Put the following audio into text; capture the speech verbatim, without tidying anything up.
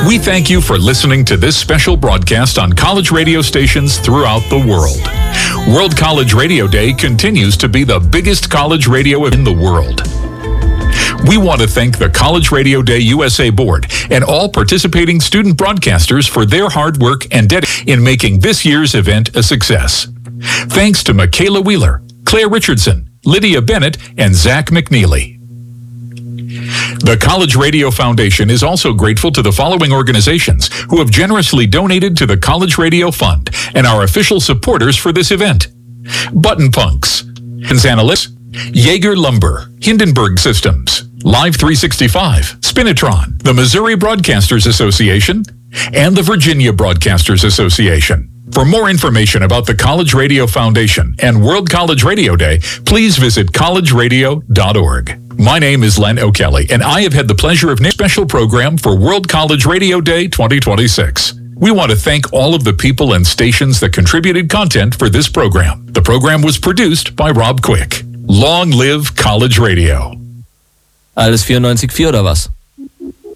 We thank you for listening to this special broadcast on college radio stations throughout the world. World College Radio Day continues to be the biggest college radio in the world. We want to thank the College Radio Day U S A Board and all participating student broadcasters for their hard work and dedication in making this year's event a success. Thanks to Michaela Wheeler, Claire Richardson, Lydia Bennett, and Zach McNeely. The College Radio Foundation is also grateful to the following organizations who have generously donated to the College Radio Fund and are official supporters for this event. Button Punks, Analysts, Jaeger Lumber, Hindenburg Systems, Live three sixty-five, Spinitron, the Missouri Broadcasters Association, and the Virginia Broadcasters Association. For more information about the College Radio Foundation and World College Radio Day, please visit college radio dot org. My name is Len O'Kelly, and I have had the pleasure of a special program for World College Radio Day twenty twenty-six. We want to thank all of the people and stations that contributed content for this program. The program was produced by Rob Quick. Long live College Radio. Alles vierundneunzig Komma vier oder was?